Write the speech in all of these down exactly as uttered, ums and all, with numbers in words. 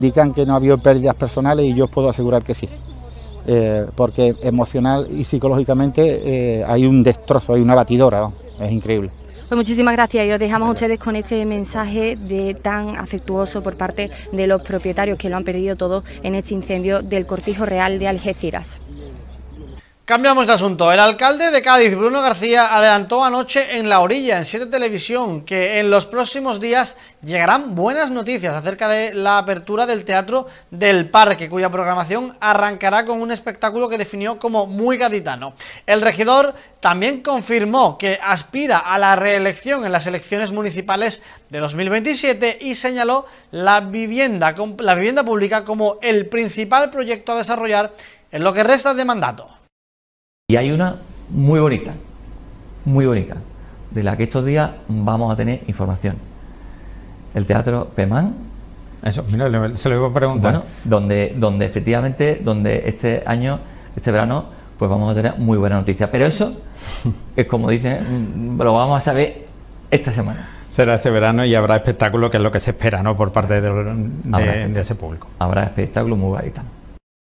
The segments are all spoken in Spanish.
Indican que no ha habido pérdidas personales y yo os puedo asegurar que sí, eh, porque emocional y psicológicamente eh, hay un destrozo, hay una batidora, ¿no? Es increíble. Pues muchísimas gracias y os dejamos a ustedes con este mensaje de tan afectuoso por parte de los propietarios que lo han perdido todo en este incendio del Cortijo Real de Algeciras. Cambiamos de asunto. El alcalde de Cádiz, Bruno García, adelantó anoche en La Orilla, en Siete Televisión, que en los próximos días llegarán buenas noticias acerca de la apertura del Teatro del Parque, cuya programación arrancará con un espectáculo que definió como muy gaditano. El regidor también confirmó que aspira a la reelección en las elecciones municipales de dos mil veintisiete y señaló la vivienda, la vivienda pública como el principal proyecto a desarrollar en lo que resta de mandato. Y hay una muy bonita, muy bonita, de la que estos días vamos a tener información. El Teatro Pemán. Eso, mira, se lo iba a preguntar. Bueno, donde, donde efectivamente, donde este año, este verano, pues vamos a tener muy buena noticia. Pero eso, es como dicen, lo vamos a saber esta semana. Será este verano y habrá espectáculo, que es lo que se espera, ¿no?, por parte de, de, de ese público. Habrá espectáculo muy gaditano.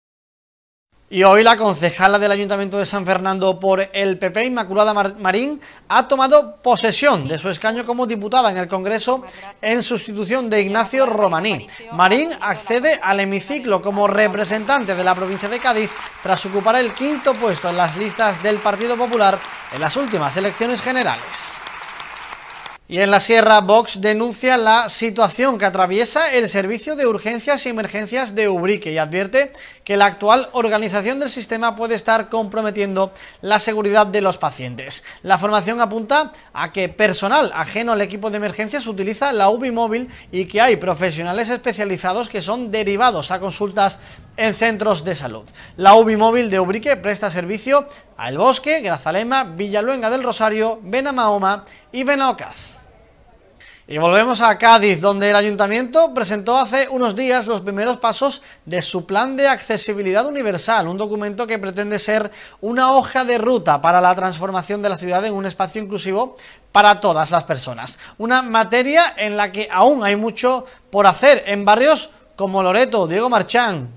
Y hoy la concejala del Ayuntamiento de San Fernando por el P P, Inmaculada Marín, ha tomado posesión de su escaño como diputada en el Congreso en sustitución de Ignacio Romaní. Marín accede al hemiciclo como representante de la provincia de Cádiz tras ocupar el quinto puesto en las listas del Partido Popular en las últimas elecciones generales. Y en la Sierra, Vox denuncia la situación que atraviesa el Servicio de Urgencias y Emergencias de Ubrique y advierte que la actual organización del sistema puede estar comprometiendo la seguridad de los pacientes. La formación apunta a que personal ajeno al equipo de emergencias utiliza la U B I móvil y que hay profesionales especializados que son derivados a consultas en centros de salud. La U B I móvil de Ubrique presta servicio a El Bosque, Grazalema, Villaluenga del Rosario, Benamahoma y Benaocaz. Y volvemos a Cádiz, donde el Ayuntamiento presentó hace unos días los primeros pasos de su Plan de Accesibilidad Universal, un documento que pretende ser una hoja de ruta para la transformación de la ciudad en un espacio inclusivo para todas las personas. Una materia en la que aún hay mucho por hacer en barrios como Loreto. Diego Marchán.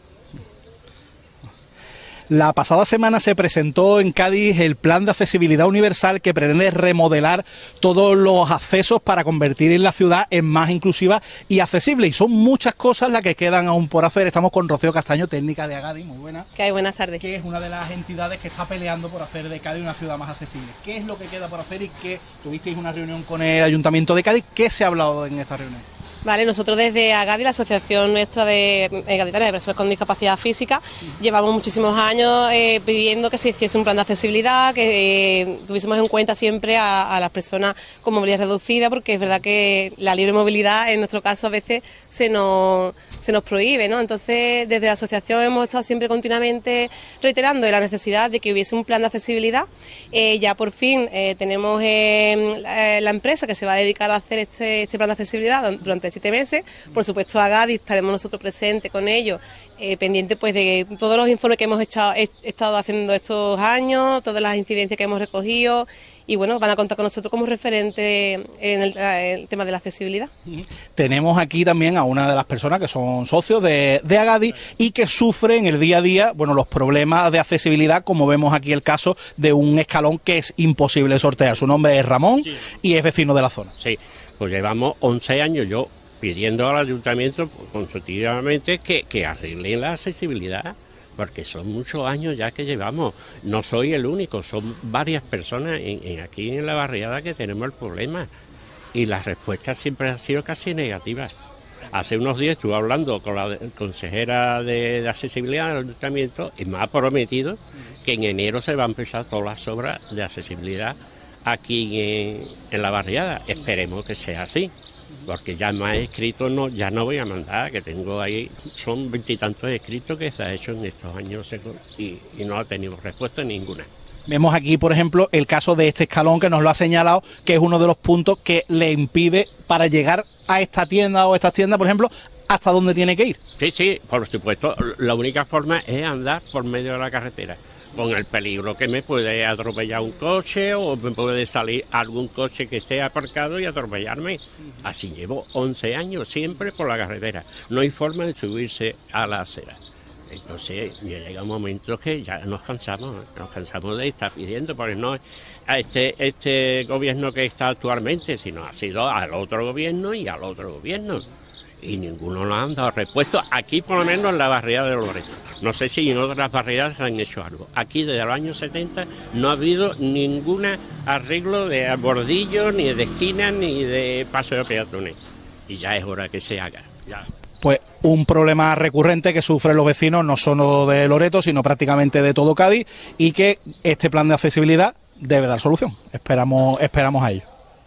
La pasada semana se presentó en Cádiz el Plan de Accesibilidad Universal que pretende remodelar todos los accesos para convertir la ciudad en más inclusiva y accesible. Y son muchas cosas las que quedan aún por hacer. Estamos con Rocío Castaño, técnica de Agadi, muy buena. ¿Qué hay? Buenas tardes. Que es una de las entidades que está peleando por hacer de Cádiz una ciudad más accesible. ¿Qué es lo que queda por hacer y qué tuvisteis una reunión con el Ayuntamiento de Cádiz? ¿Qué se ha hablado en esta reunión? Vale, nosotros desde Agadi, la asociación nuestra de eh, gaditanas de personas con discapacidad física, llevamos muchísimos años eh, pidiendo que se hiciese un plan de accesibilidad, que eh, tuviésemos en cuenta siempre a, a las personas con movilidad reducida, porque es verdad que la libre movilidad en nuestro caso a veces se nos, se nos prohíbe, ¿no? Entonces desde la asociación hemos estado siempre continuamente reiterando la necesidad de que hubiese un plan de accesibilidad. Eh, ya por fin eh, tenemos eh, la, la empresa que se va a dedicar a hacer este, este plan de accesibilidad durante siete meses. Por supuesto, a Agadi estaremos nosotros presentes con ellos, eh, pendientes pues de todos los informes que hemos echado, he, estado haciendo estos años, todas las incidencias que hemos recogido, y bueno, van a contar con nosotros como referente en el, el tema de la accesibilidad. Tenemos aquí también a una de las personas que son socios de, de Agadi y que sufren el día a día, bueno, los problemas de accesibilidad, como vemos aquí el caso de un escalón que es imposible sortear. Su nombre es Ramón, sí, y es vecino de la zona. Sí, pues llevamos once años yo pidiendo al ayuntamiento consecutivamente que, que arreglen la accesibilidad, porque son muchos años ya que llevamos. No soy el único, son varias personas en, en aquí en la barriada que tenemos el problema, y las respuestas siempre han sido casi negativas. Hace unos días estuve hablando con la consejera de, de accesibilidad del ayuntamiento y me ha prometido que en enero se va a empezar todas las obras de accesibilidad aquí en, en la barriada. Esperemos que sea así, porque ya más escritos no, ya no voy a mandar, que tengo ahí, son veintitantos escritos que se ha hecho en estos años y, y no ha tenido respuesta ninguna. Vemos aquí, por ejemplo, el caso de este escalón que nos lo ha señalado, que es uno de los puntos que le impide para llegar a esta tienda o estas tiendas, por ejemplo, hasta dónde tiene que ir. Sí, sí, por supuesto, la única forma es andar por medio de la carretera. con el peligro que me puede atropellar un coche o me puede salir algún coche que esté aparcado y atropellarme. Así llevo once años siempre por la carretera. No hay forma de subirse a la acera. Entonces ya llega un momento que ya nos cansamos, nos cansamos de estar pidiendo, porque no a este, este gobierno que está actualmente, sino ha sido al otro gobierno y al otro gobierno. Y ninguno nos han dado respuesta, aquí por lo menos en la barriada de Loreto. No sé si en otras barriadas han hecho algo. Aquí desde los años setenta no ha habido ningún arreglo de bordillo, ni de esquina, ni de paso de peatones. Y ya es hora que se haga. Ya. Pues un problema recurrente que sufren los vecinos, no solo de Loreto, sino prácticamente de todo Cádiz, y que este plan de accesibilidad debe dar solución. Esperamos, esperamos a ello.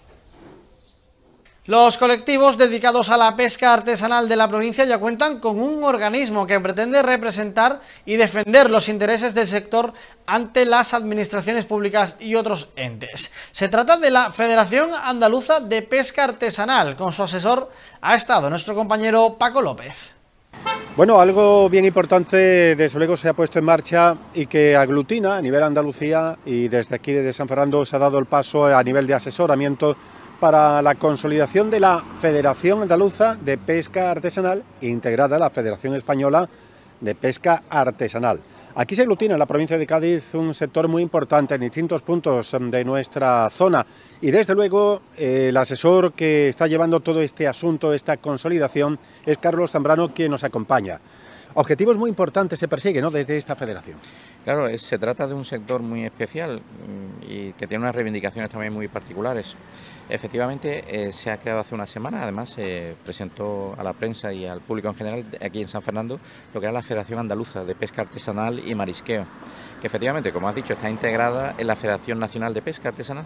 Los colectivos dedicados a la pesca artesanal de la provincia ya cuentan con un organismo que pretende representar y defender los intereses del sector ante las administraciones públicas y otros entes. Se trata de la Federación Andaluza de Pesca Artesanal. Con su asesor ha estado nuestro compañero Paco López. Bueno, algo bien importante desde luego se ha puesto en marcha y que aglutina a nivel Andalucía, y desde aquí, desde San Fernando, se ha dado el paso a nivel de asesoramiento para la consolidación de la Federación Andaluza de Pesca Artesanal, integrada a la Federación Española de Pesca Artesanal. Aquí se aglutina en la provincia de Cádiz un sector muy importante en distintos puntos de nuestra zona, y desde luego eh, el asesor que está llevando todo este asunto, esta consolidación, es Carlos Zambrano, quien nos acompaña. Objetivos muy importantes se persiguen, ¿no?, desde esta federación. Claro, es, se trata de un sector muy especial y que tiene unas reivindicaciones también muy particulares. Efectivamente, eh, se ha creado hace una semana, además se presentó a la prensa y al público en general aquí en San Fernando lo que era la Federación Andaluza de Pesca Artesanal y Marisqueo, que efectivamente, como has dicho, está integrada en la Federación Nacional de Pesca Artesanal.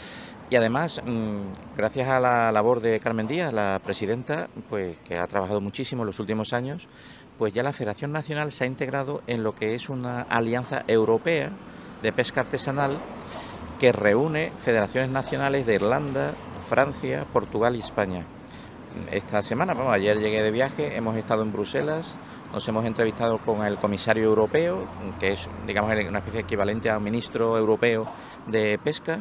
Y además, gracias a la labor de Carmen Díaz, la presidenta, pues que ha trabajado muchísimo en los últimos años, pues ya la Federación Nacional se ha integrado en lo que es una alianza europea de pesca artesanal que reúne federaciones nacionales de Irlanda, Francia, Portugal y España. Esta semana, bueno, ayer llegué de viaje, hemos estado en Bruselas, nos hemos entrevistado con el comisario europeo, que es, digamos, una especie de equivalente a ministro europeo de pesca,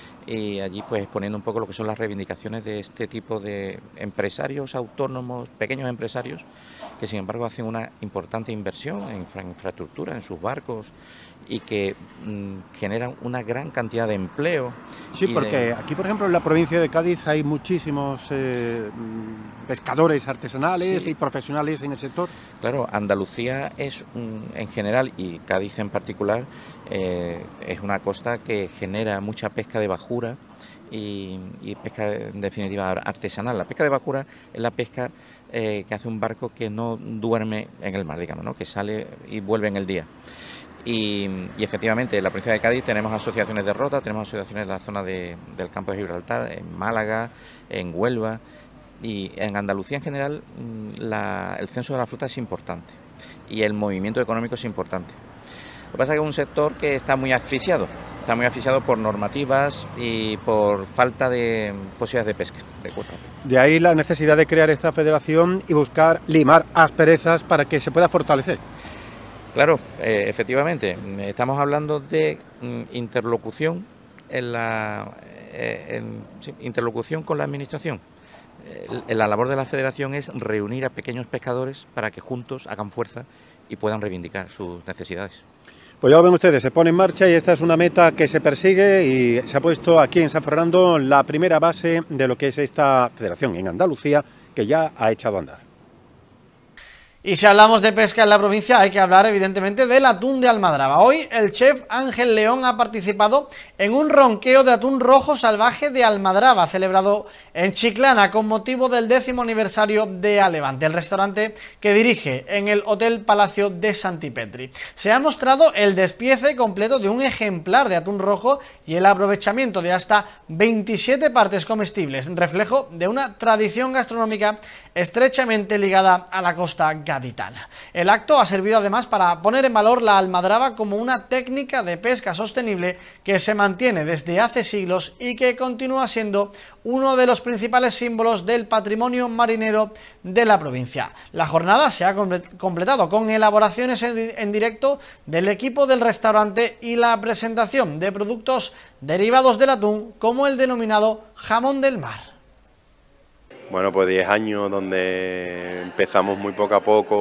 y allí pues exponiendo un poco lo que son las reivindicaciones de este tipo de empresarios autónomos, pequeños empresarios, que sin embargo hacen una importante inversión en infra infraestructura, en sus barcos, y que mmm, generan una gran cantidad de empleo. Sí, porque de... aquí, por ejemplo, en la provincia de Cádiz hay muchísimos eh, pescadores artesanales, sí, y profesionales en el sector. Claro, Andalucía es, un, en general, y Cádiz en particular, eh, es una costa que genera mucha pesca de bajura y, y pesca, en definitiva, artesanal. La pesca de bajura es la pesca eh, que hace un barco que no duerme en el mar, digamos, ¿no?, que sale y vuelve en el día. Y, y efectivamente, en la provincia de Cádiz tenemos asociaciones de rota, tenemos asociaciones en la zona de, del campo de Gibraltar, en Málaga, en Huelva, y en Andalucía en general la, el censo de la flota es importante y el movimiento económico es importante. Lo que pasa es que es un sector que está muy asfixiado, está muy asfixiado por normativas y por falta de posibilidades de pesca, de cuotas. De ahí la necesidad de crear esta federación y buscar limar asperezas para que se pueda fortalecer. Claro, eh, efectivamente, estamos hablando de mm, interlocución en la eh, en, sí, interlocución con la administración. Eh, la labor de la federación es reunir a pequeños pescadores para que juntos hagan fuerza y puedan reivindicar sus necesidades. Pues ya lo ven ustedes, se pone en marcha y esta es una meta que se persigue y se ha puesto aquí en San Fernando la primera base de lo que es esta federación en Andalucía, que ya ha echado a andar. Y si hablamos de pesca en la provincia, hay que hablar evidentemente del atún de Almadraba. Hoy el chef Ángel León ha participado en un ronqueo de atún rojo salvaje de Almadraba, celebrado en Chiclana con motivo del décimo aniversario de Alevante, el restaurante que dirige en el Hotel Palacio de Santipetri. Se ha mostrado el despiece completo de un ejemplar de atún rojo y el aprovechamiento de hasta veintisiete partes comestibles, reflejo de una tradición gastronómica estrechamente ligada a la costa gallega. gaditana. El acto ha servido además para poner en valor la almadraba como una técnica de pesca sostenible que se mantiene desde hace siglos y que continúa siendo uno de los principales símbolos del patrimonio marinero de la provincia. La jornada se ha completado con elaboraciones en directo del equipo del restaurante y la presentación de productos derivados del atún, como el denominado jamón del mar. Bueno, pues diez años donde empezamos muy poco a poco